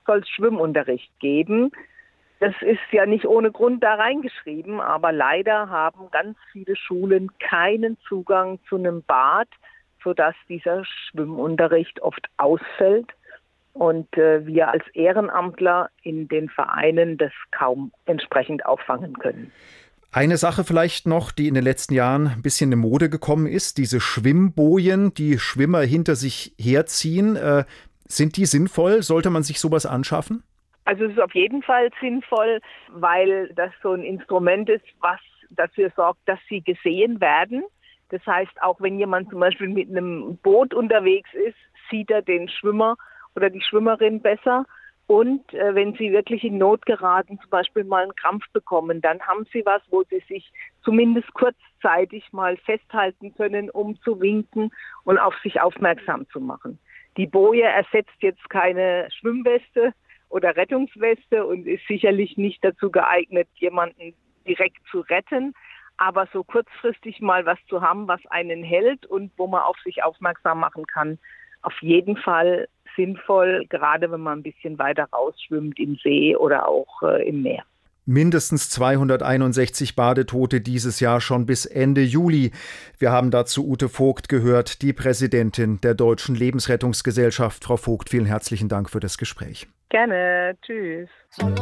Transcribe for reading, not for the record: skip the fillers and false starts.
soll es Schwimmunterricht geben. Das ist ja nicht ohne Grund da reingeschrieben, aber leider haben ganz viele Schulen keinen Zugang zu einem Bad, sodass dieser Schwimmunterricht oft ausfällt und wir als Ehrenamtler in den Vereinen das kaum entsprechend auffangen können. Eine Sache vielleicht noch, die in den letzten Jahren ein bisschen in Mode gekommen ist, diese Schwimmbojen, die Schwimmer hinter sich herziehen. Sind die sinnvoll? Sollte man sich sowas anschaffen? Also es ist auf jeden Fall sinnvoll, weil das so ein Instrument ist, was dafür sorgt, dass sie gesehen werden. Das heißt, auch wenn jemand zum Beispiel mit einem Boot unterwegs ist, sieht er den Schwimmer oder die Schwimmerin besser. Und wenn sie wirklich in Not geraten, zum Beispiel mal einen Krampf bekommen, dann haben sie was, wo sie sich zumindest kurzzeitig mal festhalten können, um zu winken und auf sich aufmerksam zu machen. Die Boje ersetzt jetzt keine Schwimmweste oder Rettungsweste und ist sicherlich nicht dazu geeignet, jemanden direkt zu retten. Aber so kurzfristig mal was zu haben, was einen hält und wo man auf sich aufmerksam machen kann, auf jeden Fall sinnvoll, gerade wenn man ein bisschen weiter rausschwimmt im See oder auch im Meer. Mindestens 261 Badetote dieses Jahr schon bis Ende Juli. Wir haben dazu Ute Vogt gehört, die Präsidentin der Deutschen Lebensrettungsgesellschaft. Frau Vogt, vielen herzlichen Dank für das Gespräch. Gerne. Tschüss.